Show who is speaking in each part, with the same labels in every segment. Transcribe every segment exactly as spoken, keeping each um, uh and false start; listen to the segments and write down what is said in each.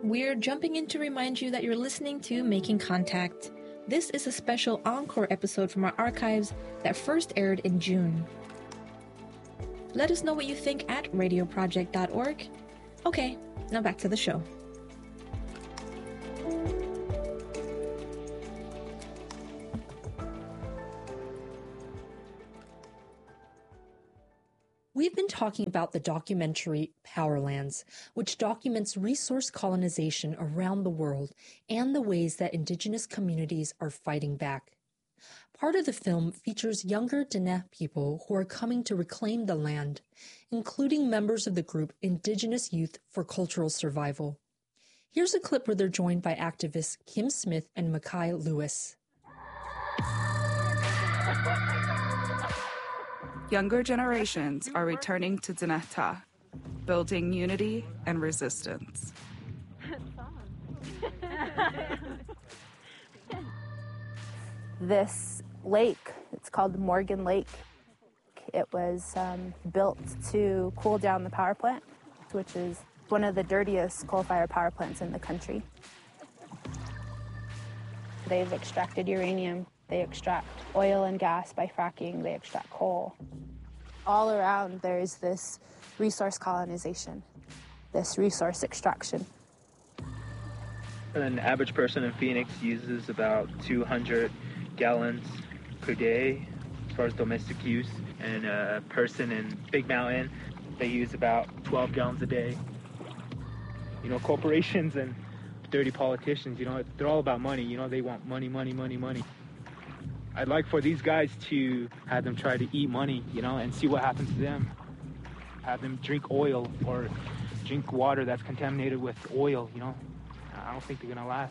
Speaker 1: We're jumping in to remind you that you're listening to Making Contact. This is a special encore episode from our archives that first aired in June. Let us know what you think at radio project dot org. Okay, now back to the show. We've been talking about the documentary Powerlands, which documents resource colonization around the world and the ways that indigenous communities are fighting back. Part of the film features younger Diné people who are coming to reclaim the land, including members of the group Indigenous Youth for Cultural Survival. Here's a clip where they're joined by activists Kim Smith and Mackay Lewis.
Speaker 2: Younger generations are returning to Dinétah, building unity and resistance.
Speaker 3: This lake, it's called Morgan Lake. It was um, built to cool down the power plant, which is one of the dirtiest coal-fired power plants in the country. They've extracted uranium. They extract oil and gas by fracking. They extract coal. All around, there is this resource colonization, this resource extraction.
Speaker 4: An average person in Phoenix uses about two hundred gallons per day as far as domestic use. And a person in Big Mountain, they use about twelve gallons a day. You know, corporations and dirty politicians, you know, they're all about money. You know, they want money, money, money, money. I'd like for these guys to have them try to eat money, you know, and see what happens to them. Have them drink oil or drink water that's contaminated with oil, you know. I don't think they're going to last.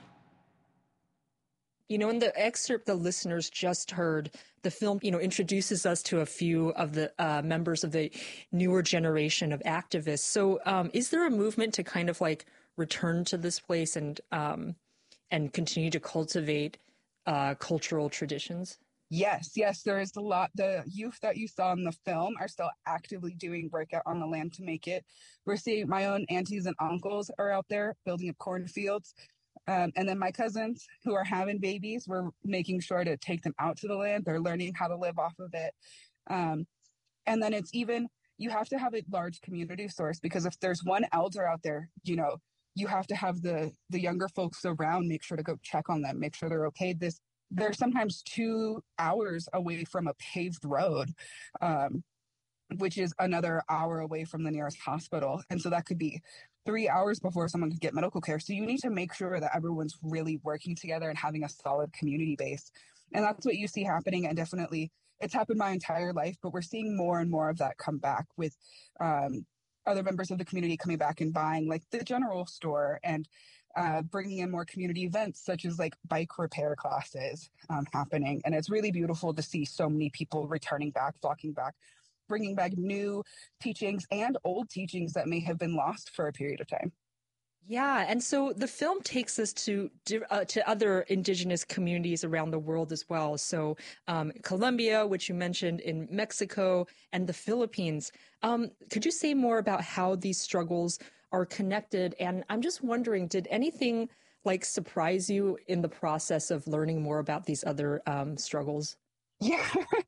Speaker 1: You know, in the excerpt the listeners just heard, the film, you know, introduces us to a few of the uh, members of the newer generation of activists. So um, is there a movement to kind of like return to this place and um, and continue to cultivate uh, cultural traditions?
Speaker 2: Yes, yes, there is a lot. The youth that you saw in the film are still actively doing work out on the land to make it. We're seeing my own aunties and uncles are out there building up cornfields. Um, and then my cousins who are having babies, we're making sure to take them out to the land. They're learning how to live off of it. Um, and then it's even, you have to have a large community source, because if there's one elder out there, you know, you have to have the the younger folks around, make sure to go check on them, make sure they're okay. This, they're sometimes two hours away from a paved road, um, which is another hour away from the nearest hospital. And so that could be three hours before someone could get medical care. So you need to make sure that everyone's really working together and having a solid community base. And that's what you see happening. And definitely it's happened my entire life, but we're seeing more and more of that come back with um, other members of the community coming back and buying like the general store, and uh, bringing in more community events such as like bike repair classes um, happening. And it's really beautiful to see so many people returning back, flocking back, bringing back new teachings and old teachings that may have been lost for a period of time.
Speaker 1: Yeah, and so the film takes us to uh, to other indigenous communities around the world as well. So um, Colombia, which you mentioned, in Mexico, and the Philippines. Um, could you say more about how these struggles are connected? And I'm just wondering, did anything like surprise you in the process of learning more about these other um, struggles?
Speaker 2: Yeah,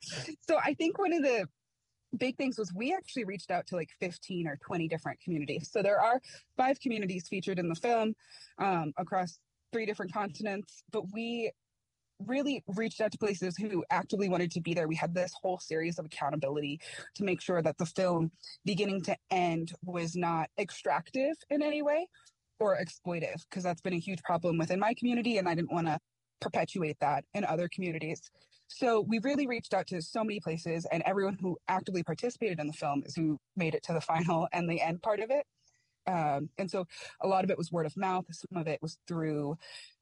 Speaker 2: so I think one of the big things was we actually reached out to like fifteen or twenty different communities. So there are five communities featured in the film um, across three different continents, but we really reached out to places who actively wanted to be there. We had this whole series of accountability to make sure that the film beginning to end was not extractive in any way or exploitive, because that's been a huge problem within my community, and I didn't want to perpetuate that in other communities. So we really reached out to so many places, and everyone who actively participated in the film is who made it to the final and the end part of it. Um, and so a lot of it was word of mouth. Some of it was through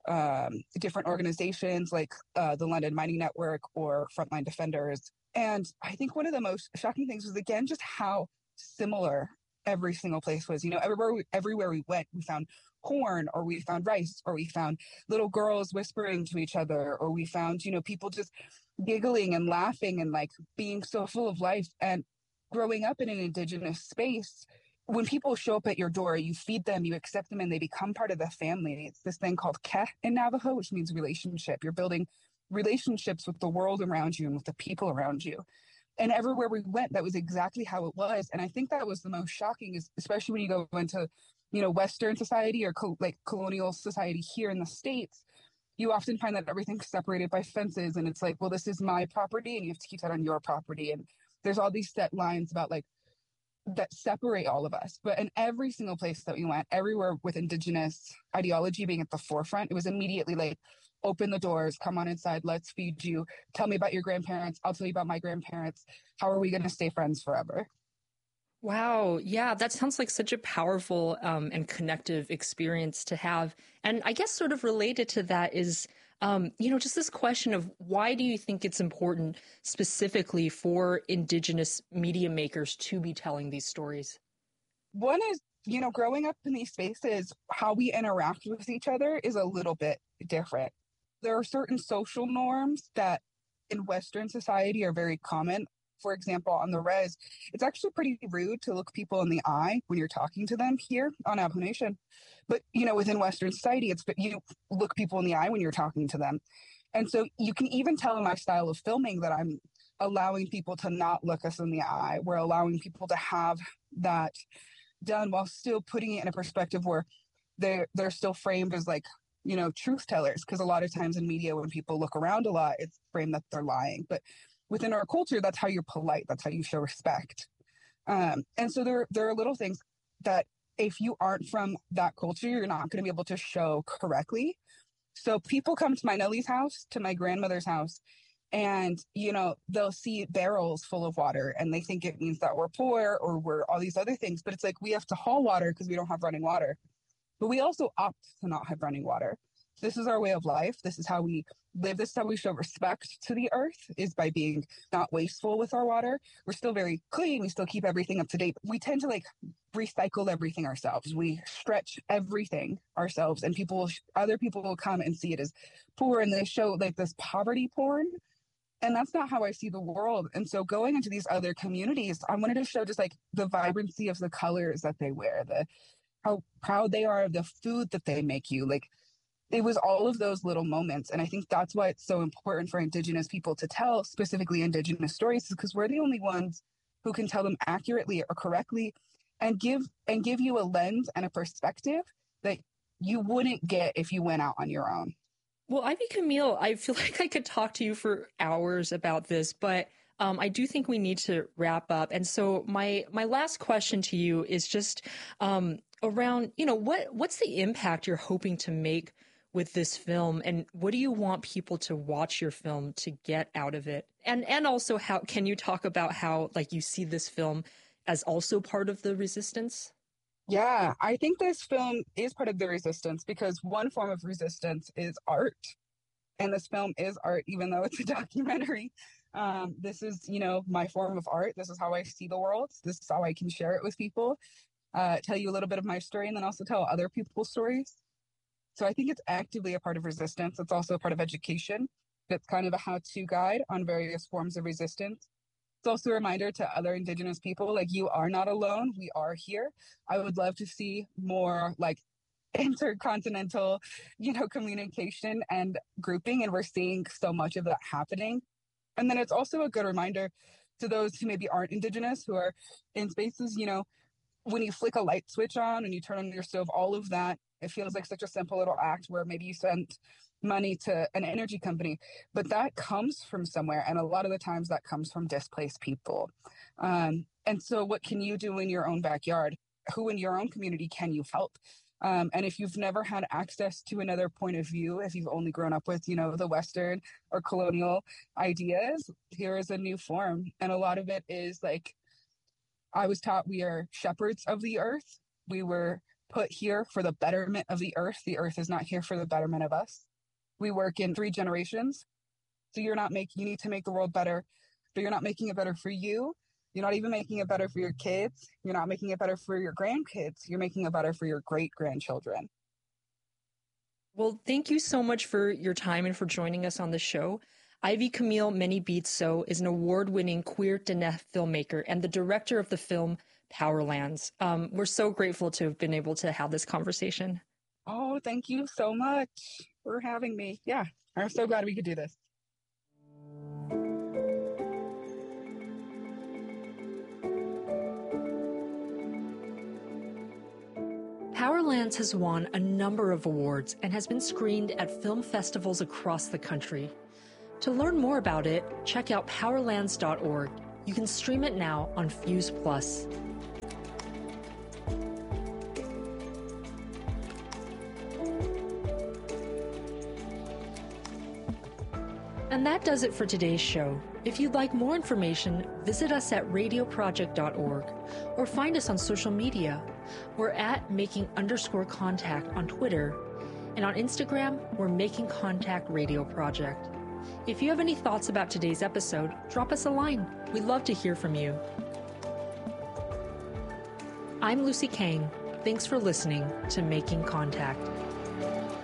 Speaker 2: um, different organizations like uh, the London Mining Network or Frontline Defenders. And I think one of the most shocking things was, again, just how similar every single place was. You know, everywhere we, everywhere we went, we found corn, or we found rice, or we found little girls whispering to each other, or we found, you know, people just giggling and laughing and like being so full of life. And growing up in an Indigenous space, when people show up at your door, you feed them, you accept them, and they become part of the family. It's this thing called Ke in Navajo, which means relationship. You're building relationships with the world around you and with the people around you. And everywhere we went, that was exactly how it was. And I think that was the most shocking, is especially when you go into, you know, Western society or co- like colonial society here in the States, you often find that everything's separated by fences. And it's like, well, this is my property and you have to keep that on your property. And there's all these set lines about like that separate all of us. But in every single place that we went, everywhere with Indigenous ideology being at the forefront, it was immediately like, open the doors, come on inside, let's feed you, tell me about your grandparents, I'll tell you about my grandparents. How are we going to stay friends forever?
Speaker 1: Wow. Yeah, that sounds like such a powerful um, and connective experience to have. And I guess sort of related to that is, um, you know, just this question of why do you think it's important specifically for Indigenous media makers to be telling these stories?
Speaker 2: One is, you know, growing up in these spaces, how we interact with each other is a little bit different. There are certain social norms that in Western society are very common. For example, on the res, it's actually pretty rude to look people in the eye when you're talking to them here on Navajo Nation. But, you know, within Western society, it's you look people in the eye when you're talking to them. And so you can even tell in my style of filming that I'm allowing people to not look us in the eye. We're allowing people to have that done while still putting it in a perspective where they're, they're still framed as like, you know, truth tellers. Because a lot of times in media, when people look around a lot, it's framed that they're lying. But within our culture, that's how you're polite. That's how you show respect. Um, and so there, there are little things that if you aren't from that culture, you're not going to be able to show correctly. So people come to my Nellie's house, to my grandmother's house, and, you know, they'll see barrels full of water and they think it means that we're poor or we're all these other things. But it's like we have to haul water because we don't have running water. But we also opt to not have running water. This is our way of life. This is how we live. This is how we show respect to the earth, is by being not wasteful with our water. We're still very clean. We still keep everything up to date. We tend to like recycle everything ourselves. We stretch everything ourselves, and people, other people will come and see it as poor, and they show like this poverty porn. And that's not how I see the world. And so going into these other communities, I wanted to show just like the vibrancy of the colors that they wear, the how proud they are of the food that they make you. Like, it was all of those little moments. And I think that's why it's so important for Indigenous people to tell specifically Indigenous stories, because we're the only ones who can tell them accurately or correctly and give and give you a lens and a perspective that you wouldn't get if you went out on your own.
Speaker 1: Well, Ivy Camille, I feel like I could talk to you for hours about this, but um, I do think we need to wrap up. And so my my last question to you is just um, around, you know, what what's the impact you're hoping to make with this film, and what do you want people to watch your film to get out of it? And and also, how can you talk about how like you see this film as also part of the resistance?
Speaker 2: Yeah, I think this film is part of the resistance because one form of resistance is art. And this film is art, even though it's a documentary. Um, this is, you know, my form of art. This is how I see the world. This is how I can share it with people, uh, tell you a little bit of my story, and then also tell other people's stories. So I think it's actively a part of resistance. It's also a part of education. It's kind of a how-to guide on various forms of resistance. It's also a reminder to other Indigenous people, like, you are not alone. We are here. I would love to see more like intercontinental, you know, communication and grouping. And we're seeing so much of that happening. And then it's also a good reminder to those who maybe aren't Indigenous, who are in spaces, you know, when you flick a light switch on and you turn on your stove, all of that, it feels like such a simple little act where maybe you sent money to an energy company, but that comes from somewhere. And a lot of the times that comes from displaced people. Um, and so what can you do in your own backyard? Who in your own community can you help? Um, and if you've never had access to another point of view, if you've only grown up with, you know, the Western or colonial ideas, here is a new form. And a lot of it is like, I was taught we are shepherds of the earth. We were put here for the betterment of the earth. The earth is not here for the betterment of us. We work in three generations. So you're not making, you need to make the world better, but you're not making it better for you. You're not even making it better for your kids. You're not making it better for your grandkids. You're making it better for your great grandchildren.
Speaker 1: Well, thank you so much for your time and for joining us on the show. Ivy Camille Many Beats So is an award-winning queer Diné filmmaker and the director of the film Powerlands. Um, we're so grateful to have been able to have this conversation.
Speaker 2: Oh, thank you so much for having me. Yeah, I'm so glad we could do this.
Speaker 1: Powerlands has won a number of awards and has been screened at film festivals across the country. To learn more about it, check out powerlands dot org. You can stream it now on Fuse Plus. And that does it for today's show. If you'd like more information, visit us at radio project dot org or find us on social media. We're at making underscore contact on Twitter, and on Instagram, we're Making Contact Radio Project. If you have any thoughts about today's episode, drop us a line. We'd love to hear from you. I'm Lucy Kang. Thanks for listening to Making Contact.